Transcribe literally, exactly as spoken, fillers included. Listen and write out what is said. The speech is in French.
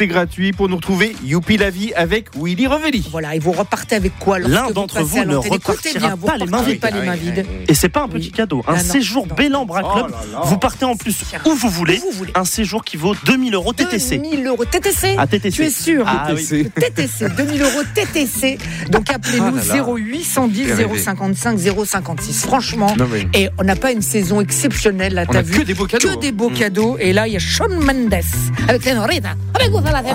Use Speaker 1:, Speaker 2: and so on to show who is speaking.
Speaker 1: c'est gratuit. Pour nous retrouver, youpi la vie avec Willy Revelli.
Speaker 2: Voilà, et vous repartez avec quoi?
Speaker 3: L'un d'entre vous ne repartira pas les mains vides.
Speaker 2: Pas les mains vides.
Speaker 3: Et c'est pas un petit cadeau, un
Speaker 2: Ah, non,
Speaker 3: séjour
Speaker 2: non.
Speaker 3: Bellambra Club.
Speaker 1: Oh là là.
Speaker 3: Vous partez en plus où vous voulez.
Speaker 2: Où vous voulez.
Speaker 3: Un séjour qui vaut deux mille euros T T C.
Speaker 2: deux mille euros T T C.
Speaker 3: Ah, T T C.
Speaker 2: Tu es sûr?
Speaker 3: Ah,
Speaker 1: T T C.
Speaker 3: oui.
Speaker 2: T T C, deux mille euros T T C. Donc appelez-nous
Speaker 1: Ah là là.
Speaker 2: zéro huit cent dix zéro cinquante-cinq zéro cinquante-six. Franchement,
Speaker 1: Non, mais-
Speaker 2: et on n'a pas une saison exceptionnelle là,
Speaker 1: On
Speaker 2: t'as
Speaker 1: a
Speaker 2: vu?
Speaker 1: que des beaux cadeaux.
Speaker 2: Que des beaux cadeaux. Et là, il y a Shawn Mendes avec Senorita. Avec vous, ça, la